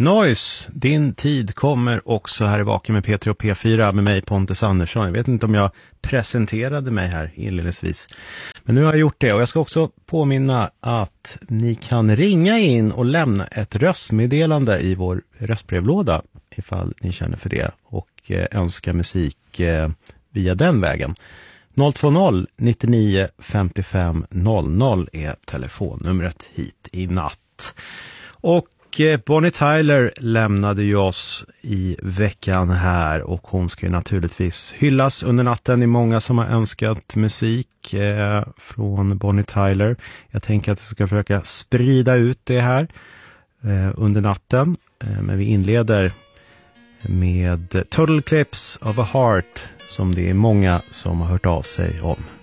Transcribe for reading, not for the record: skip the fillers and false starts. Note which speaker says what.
Speaker 1: Noise, din tid kommer också här i Vaken med P3 och P4 med mig Pontus Andersson. Jag vet inte om jag presenterade mig här inledningsvis. Men nu har jag gjort det och jag ska också påminna att ni kan ringa in och lämna ett röstmeddelande i vår röstbrevlåda ifall ni känner för det och önskar musik via den vägen. 020 99 55 00 är telefonnumret hit i natt. Och Bonnie Tyler lämnade ju oss i veckan här och hon ska ju naturligtvis hyllas under natten. Det är många som har önskat musik från Bonnie Tyler. Jag tänker att jag ska försöka sprida ut det här under natten. Men vi inleder med Total Eclipse of a Heart som det är många som har hört av sig om.